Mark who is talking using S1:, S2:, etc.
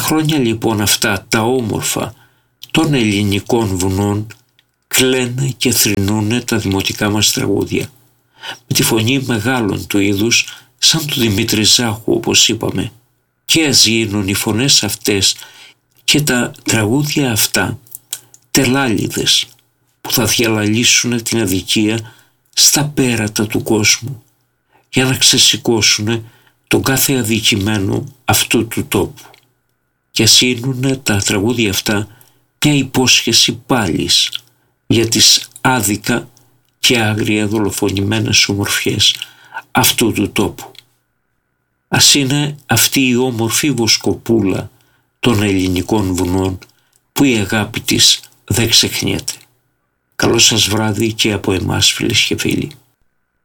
S1: χρόνια λοιπόν αυτά τα όμορφα των ελληνικών βουνών κλαίνε και θρηνούνε τα δημοτικά μας τραγούδια. Με τη φωνή μεγάλων του είδους, σαν του Δημήτρη Ζάχου όπως είπαμε. Και ας γίνουν οι φωνές αυτές και τα τραγούδια αυτά τελάλιδες που θα διαλαλήσουν την αδικία στα πέρατα του κόσμου για να ξεσηκώσουν τον κάθε αδικημένο αυτού του τόπου. Και ας γίνουν τα τραγούδια αυτά μια υπόσχεση πάλις για τις άδικα και άγρια δολοφονημένες ομορφιές αυτού του τόπου. Ας είναι αυτή η όμορφη βοσκοπούλα των ελληνικών βουνών που η αγάπη της δεν ξεχνιέται. Καλό σας βράδυ και από εμάς, φίλες και φίλοι.